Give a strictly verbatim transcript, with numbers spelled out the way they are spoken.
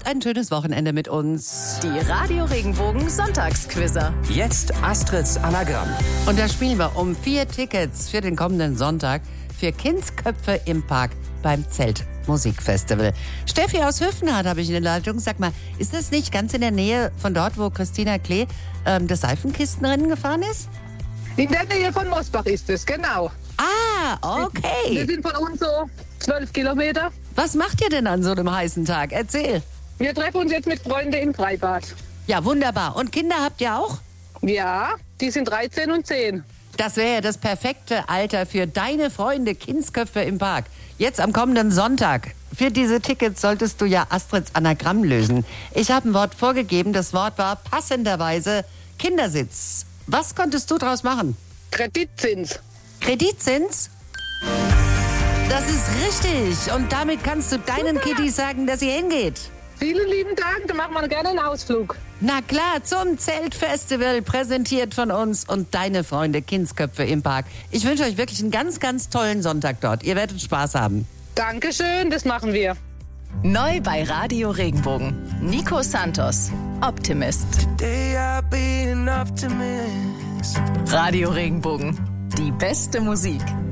ein schönes Wochenende mit uns. Die Radio Regenbogen Sonntagsquizzer. Jetzt Astrids Anagramm. Und da spielen wir um vier Tickets für den kommenden Sonntag für Kindsköpfe im Park beim Zeltmusikfestival. Steffi aus Höfenhardt habe ich in der Leitung. Sag mal, ist das nicht ganz in der Nähe von dort, wo Christina Klee ähm, das Seifenkistenrennen gefahren ist? In der Nähe von Mosbach ist es, genau. Ah, okay. Wir sind von uns so zwölf Kilometer. Was macht ihr denn an so einem heißen Tag? Erzähl. Wir treffen uns jetzt mit Freunden im Freibad. Ja, wunderbar. Und Kinder habt ihr auch? Ja, die sind dreizehn und zehn. Das wäre ja das perfekte Alter für deine Freunde Kindsköpfe im Park. Jetzt am kommenden Sonntag. Für diese Tickets solltest du ja Astrids Anagramm lösen. Ich habe ein Wort vorgegeben. Das Wort war passenderweise Kindersitz. Was konntest du draus machen? Kreditzins. Kreditzins? Das ist richtig. Und damit kannst du deinen Super. Kiddies sagen, dass ihr hingeht. Vielen lieben Dank, da machen wir gerne einen Ausflug. Na klar, zum Zeltfestival, präsentiert von uns und deine Freunde Kindsköpfe im Park. Ich wünsche euch wirklich einen ganz, ganz tollen Sonntag dort. Ihr werdet Spaß haben. Dankeschön, das machen wir. Neu bei Radio Regenbogen. Nico Santos, Optimist. Today I'll be an optimist. Radio Regenbogen. Die beste Musik.